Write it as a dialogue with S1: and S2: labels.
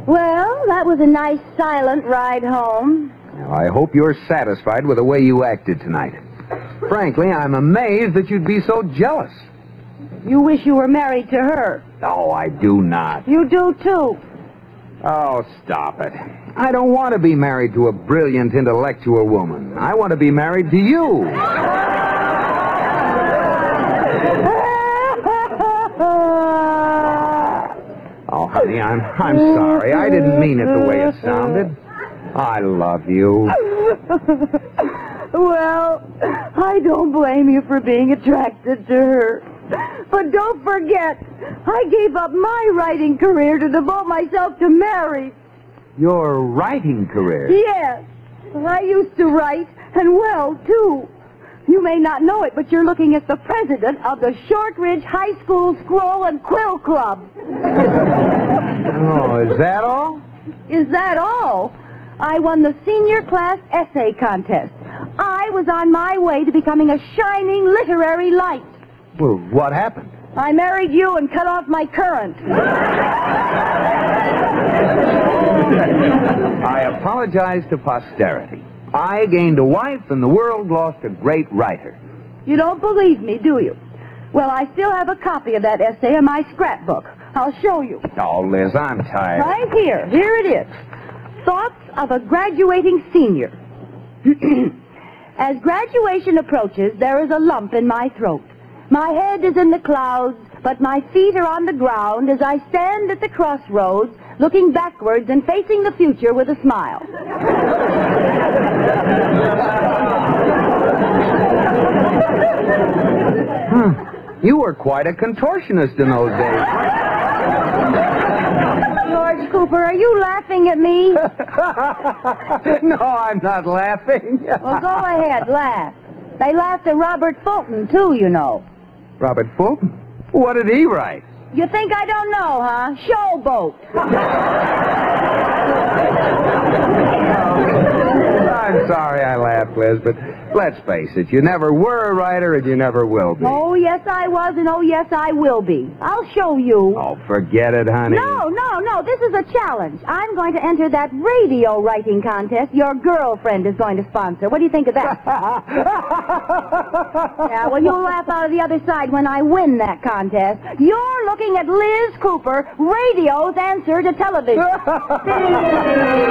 S1: Well, that was a nice silent ride home.
S2: Now, I hope you're satisfied with the way you acted tonight. Frankly, I'm amazed that you'd be so jealous.
S1: You wish you were married to her.
S2: Oh, I do not.
S1: You do, too.
S2: Oh, stop it. I don't want to be married to a brilliant, intellectual woman. I want to be married to you. Oh, honey, I'm sorry. I didn't mean it the way it sounded. I love you.
S1: Well, I don't blame you for being attracted to her. But don't forget, I gave up my writing career to devote myself to Mary.
S2: Your writing career?
S1: Yes. I used to write, and well, too. You may not know it, but you're looking at the president of the Shortridge High School Scroll and Quill Club.
S2: Oh, is that all?
S1: Is that all? I won the senior class essay contest. I was on my way to becoming a shining literary light.
S2: Well, what happened?
S1: I married you and cut off my current.
S2: I apologize to posterity. I gained a wife and the world lost a great writer.
S1: You don't believe me, do you? Well, I still have a copy of that essay in my scrapbook. I'll show you.
S2: Oh, Liz, I'm tired.
S1: Right here. Here it is. Thoughts of a graduating senior. As graduation approaches, there is a lump in my throat. My head is in the clouds, but my feet are on the ground as I stand at the crossroads, looking backwards and facing the future with a smile.
S2: You were quite a contortionist in those days.
S1: George Cooper, are you laughing at me?
S2: No, I'm not laughing.
S1: Well, go ahead, laugh. They laughed at Robert Fulton, too, you know.
S2: Robert Fulton? What did he write?
S1: You think I don't know, huh? Showboat.
S2: I'm sorry I laughed, Liz, but let's face it, you never were a writer and you never will be.
S1: Oh, yes, I was, and oh, yes, I will be. I'll show you.
S2: Oh, forget it, honey.
S1: No, this is a challenge. I'm going to enter that radio writing contest your girlfriend is going to sponsor. What do you think of that? Yeah, well, you'll laugh out of the other side when I win that contest. You're looking at Liz Cooper, radio's answer to television.